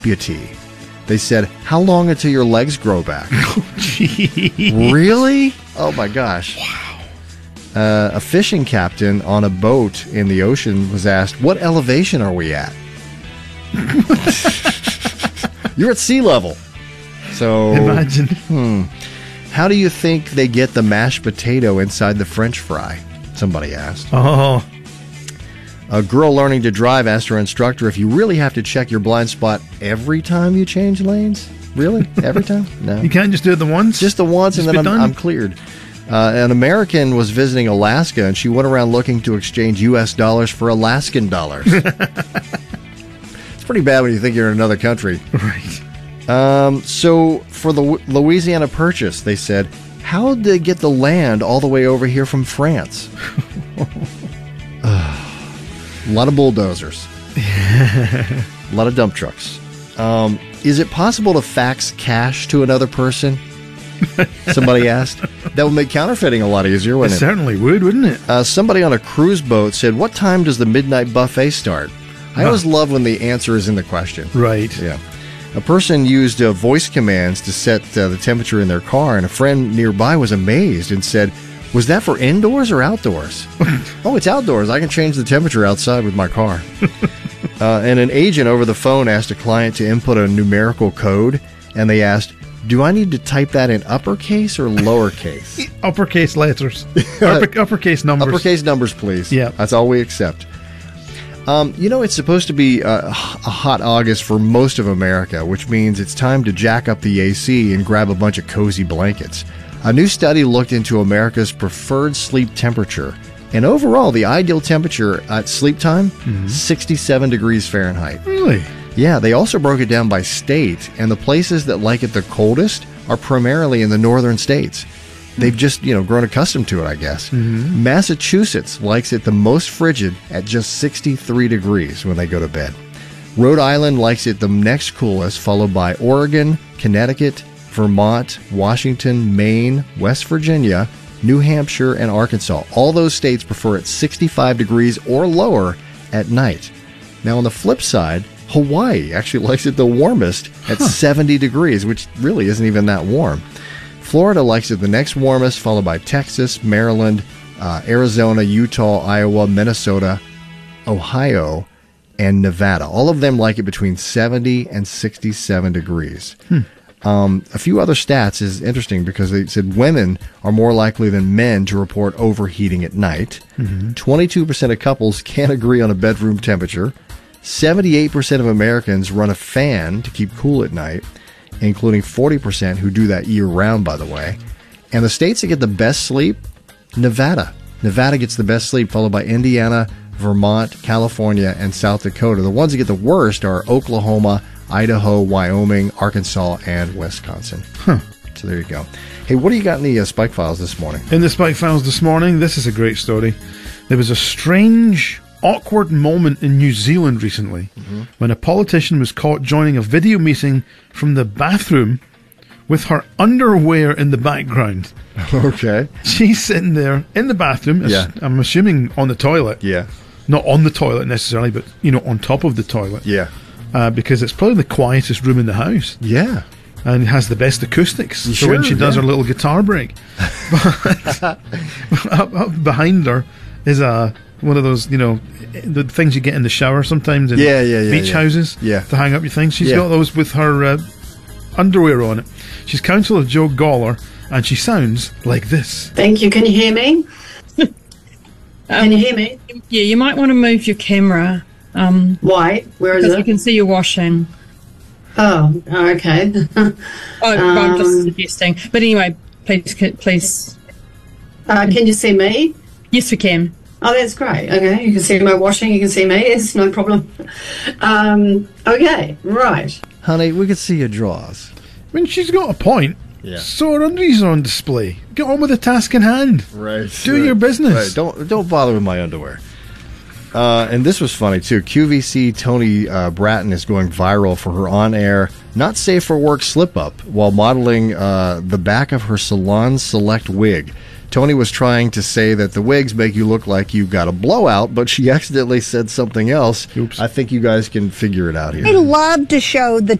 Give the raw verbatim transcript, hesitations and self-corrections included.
amputee. They said, how long until your legs grow back? Oh, geez. Really? Oh, my gosh. Wow. Uh, a fishing captain on a boat in the ocean was asked, what elevation are we at? You're at sea level. So, imagine. Hmm. How do you think they get the mashed potato inside the French fry? Somebody asked. Oh. A girl learning to drive asked her instructor if you really have to check your blind spot every time you change lanes. Really? Every time? No. You can't just do it the once? Just the once, just and then I'm, done? I'm cleared. Uh, an American was visiting Alaska, and she went around looking to exchange U S dollars for Alaskan dollars. It's pretty bad when you think you're in another country. Right. Um, so for the w- Louisiana Purchase, they said, how did they get the land all the way over here from France? uh, a lot of bulldozers. A lot of dump trucks. Um, is it possible to fax cash to another person? Somebody asked. That would make counterfeiting a lot easier, It wouldn't it? certainly would, wouldn't it? Uh, somebody on a cruise boat said, what time does the midnight buffet start? I always love when the answer is in the question. Right. Yeah. A person used uh, voice commands to set uh, the temperature in their car, and a friend nearby was amazed and said, was that for indoors or outdoors? Oh, it's outdoors. I can change the temperature outside with my car. uh, and an agent over the phone asked a client to input a numerical code, and they asked, do I need to type that in uppercase or lowercase? Uppercase letters. Upper, uppercase numbers. Uppercase numbers, please. Yeah. That's all we accept. Um, you know, it's supposed to be uh, a hot August for most of America, which means it's time to jack up the A C and grab a bunch of cozy blankets. A new study looked into America's preferred sleep temperature. And overall, the ideal temperature at sleep time, mm-hmm. sixty-seven degrees Fahrenheit. Really? Yeah, they also broke it down by state, and the places that like it the coldest are primarily in the northern states. They've just, you know, grown accustomed to it, I guess. Mm-hmm. Massachusetts likes it the most frigid at just sixty-three degrees when they go to bed. Rhode Island likes it the next coolest, followed by Oregon, Connecticut, Vermont, Washington, Maine, West Virginia, New Hampshire, and Arkansas. All those states prefer it sixty-five degrees or lower at night. Now, on the flip side, Hawaii actually likes it the warmest at huh. seventy degrees, which really isn't even that warm. Florida likes it the next warmest, followed by Texas, Maryland, uh, Arizona, Utah, Iowa, Minnesota, Ohio, and Nevada. All of them like it between seventy and sixty-seven degrees. Hmm. Um, a few other stats is interesting because they said women are more likely than men to report overheating at night. Mm-hmm. twenty-two percent of couples can't agree on a bedroom temperature. seventy-eight percent of Americans run a fan to keep cool at night, including forty percent who do that year-round, by the way. And the states that get the best sleep, Nevada. Nevada gets the best sleep, followed by Indiana, Vermont, California, and South Dakota. The ones that get the worst are Oklahoma, Idaho, Wyoming, Arkansas, and Wisconsin. Huh. So there you go. Hey, what do you got in the uh, Spike Files this morning? In the Spike Files this morning, this is a great story. There was a strange, awkward moment in New Zealand recently mm-hmm. when a politician was caught joining a video meeting from the bathroom with her underwear in the background. Okay. She's sitting there in the bathroom, yeah. I'm assuming on the toilet. Yeah. Not on the toilet necessarily, but, you know, on top of the toilet. Yeah. Uh, because it's probably the quietest room in the house. Yeah. And it has the best acoustics. You so sure? when she does yeah. her little guitar break, but up, up behind her is a one of those, you know, the things you get in the shower sometimes in yeah, yeah, yeah, beach yeah. houses yeah. to hang up your things. She's yeah. got those with her uh, underwear on it. She's Councillor Joe Gawler, and she sounds like this. Thank you. Can you hear me? um, Can you hear me? Yeah, you might want to move your camera. Um, Why? Where is because it? we can see you washing. Oh, okay. oh, um, I'm just suggesting. But anyway, please, please. Uh, can you see me? Yes, we can. Oh, that's great. Okay, you can see my washing. You can see me. It's no problem. Um, okay, right. Honey, we can see your drawers. I mean, she's got a point. Yeah. So her undies are on display. Get on with the task in hand. Right. Do right, your business. Right. Don't don't bother with my underwear. Uh, and this was funny too. Q V C Tony uh, Bratton is going viral for her on-air, not safe for work slip-up while modeling uh, the back of her Salon Select wig. Tony was trying to say that the wigs make you look like you got a blowout, but she accidentally said something else. Oops. I think you guys can figure it out here. I love to show the